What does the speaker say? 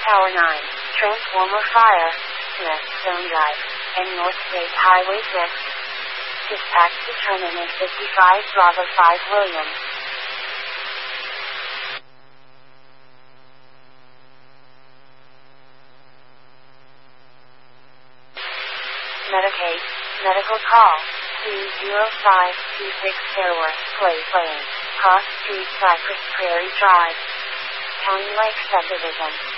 Tower 9, Transformer Fire, Smith, Zone Drive, and North State Highway 6. Dispatch determinant 55 Bravo 5 Williams. Medicaid, medical call, 20526 Fairworth, Glade Lane, Cross Street, Cypress Prairie Drive, County Lake Subdivision.